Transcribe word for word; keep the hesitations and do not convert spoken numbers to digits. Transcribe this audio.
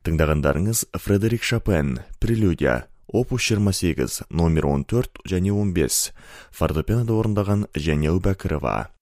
Тыңдағандарыңыз Фредерик Шопен, Прелюдия, опус жиырма сегіз, номер он төрт және он бес, фортепианода орындаған Жәния Әубәкірова.